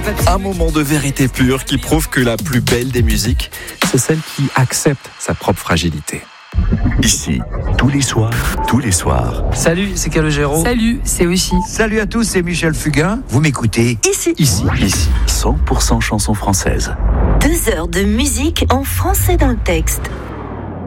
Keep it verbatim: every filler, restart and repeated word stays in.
Un moment de vérité pure qui prouve que la plus belle des musiques, c'est celle qui accepte sa propre fragilité. Ici, tous les soirs, tous les soirs. Salut, c'est Calogero. Salut, c'est aussi. Salut à tous, c'est Michel Fugain. Vous m'écoutez Ici. Ici, ici, cent pour cent chansons françaises. Deux heures de musique en français dans le texte.